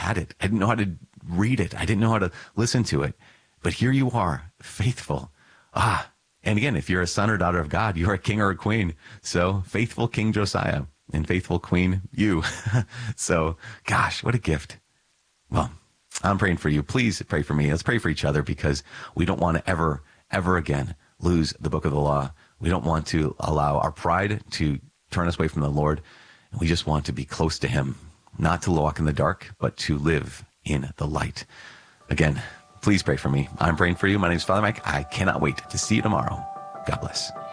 had it. I didn't know how to read it. I didn't know how to listen to it. But here you are, faithful. And again, if you're a son or daughter of God, you're a king or a queen. So faithful King Josiah and faithful Queen you. So, gosh, what a gift. Well, I'm praying for you. Please pray for me. Let's pray for each other, because we don't want to ever again lose the book of the law. We don't want to allow our pride to turn us away from the Lord. We just want to be close to him, not to walk in the dark, but to live in the light. Again, please pray for me. I'm praying for you. My name is Father Mike. I cannot wait to see you tomorrow. God bless.